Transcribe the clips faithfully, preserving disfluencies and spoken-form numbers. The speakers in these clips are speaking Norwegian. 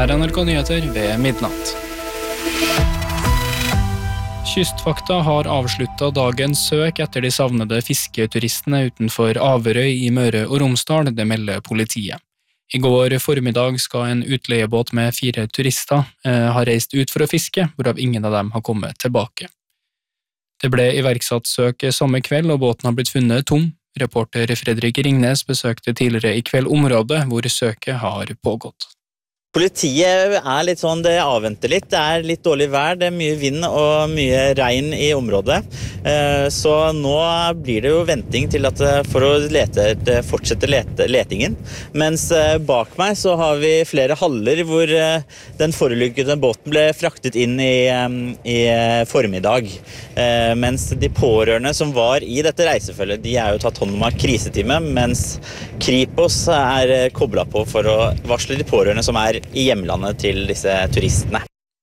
her er N R K Nyheter ved midnatt. Kystfakta har avsluttet dagens søk etter de savnede fisketuristene utenfor Averøy i Møre og Romsdal, det melder politiet. I går formiddag skal en utleiebåt med fire turister eh, ha reist ut for å fiske, hvorav ingen av dem har kommet tilbake. Det ble iverksatt søk samme kveld, og båten har blitt funnet tom. Reporter Fredrik Ringnes besøkte tidligere i kveld området hvor søket har pågått. Politiet er litt sånn, det avventer litt, det er litt dårlig vær, det er mye vind og mye regn i området. Så nå blir det jo venting til at for å lete, fortsette lete, letingen. Mens bak meg så har vi flere haller hvor den forulykkede båten ble fraktet inn i, i formiddag. Mens de pårørende som var i dette reisefølget, de er jo tatt hånd om av krisetime, mens Kripos er koblet på for å varsle de pårørende som er i hjemlandet til disse turistene.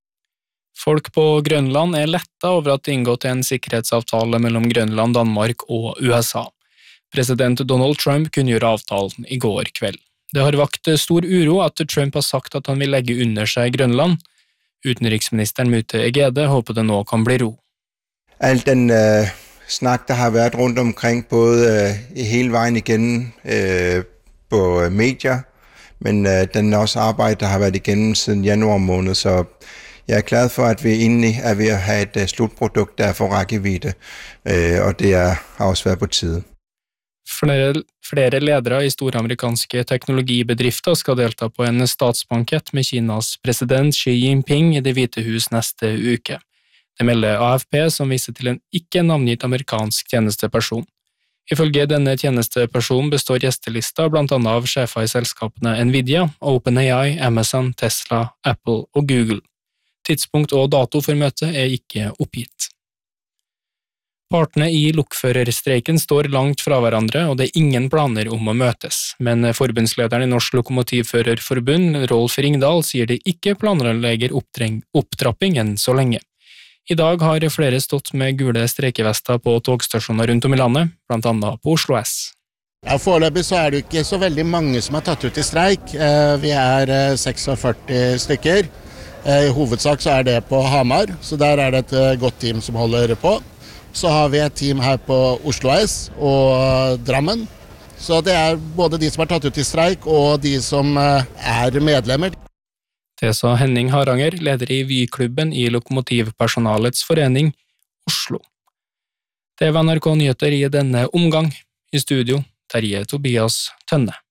Folk på Grønland er lettet over at det er inngått en sikkerhetsavtale mellom Grønland, Danmark og U S A. President Donald Trump kunngjorde avtalen i går kveld. Det har vakt stor uro at Trump har sagt at han vil legge under seg Grønland. Utenriksministeren Mute Egede håper det nå kan bli ro. Alt den uh, snak, der har vært rundt omkring, både uh, hele veien igennem uh, på medier, men uh, den også arbejde, der har været igennem siden januar måned, så jeg er glad for, at vi egentlig er ved at have et uh, slutprodukt, der får rækkevidde, uh, og det er, har også været på tide. Flere, flere ledere i store amerikanske teknologibedrifter skal delta på en statsbankett med Kinas president Xi Jinping i Det hvite hus neste uke. Det melder A F P, som viser til en ikke navngitt amerikansk tjenesteperson. Ifølge denne tjenestepersonen består gjestelista blant annet av sjefer i selskapene Nvidia, OpenAI, Amazon, Tesla, Apple og Google. Tidspunkt og dato for møtet er ikke oppgitt. Partene i lokførerstreiken står langt fra hverandre, og det er ingen planer om å møtes. Men forbundslederen i Norsk Lokomotivførerforbund, Rolf Ringdal, sier de ikke planlegger opptrapping enn så lenge. I dag har flere stått med gule streikevester på togstasjoner rundt om i landet, blant annet på Oslo S. Ja, foreløpig så er det ikke så veldig mange som har tatt ut i streik. Vi er førtiseks stykker. I hovedsak så er det på Hamar, så der er det et godt team som holder på. Så har vi et team her på Oslo S og Drammen. Så det er både de som har tatt ut i streik og de som er medlemmer. Det sa Henning Haranger, leder i Vy-klubben i Lokomotivpersonalets forening Oslo. Det var N R K Nyheter i denne omgang. I studio, Terje Tobias Tønne.